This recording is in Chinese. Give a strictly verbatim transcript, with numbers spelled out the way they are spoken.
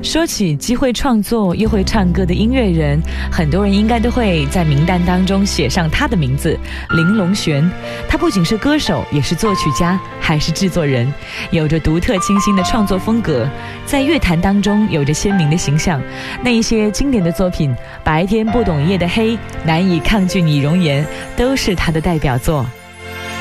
说起既会创作又会唱歌的音乐人，很多人应该都会在名单当中写上他的名字，林隆璇。他不仅是歌手，也是作曲家，还是制作人，有着独特清新的创作风格，在乐坛当中有着鲜明的形象。那一些经典的作品，白天不懂夜的黑，难以抗拒你容颜，都是他的代表作。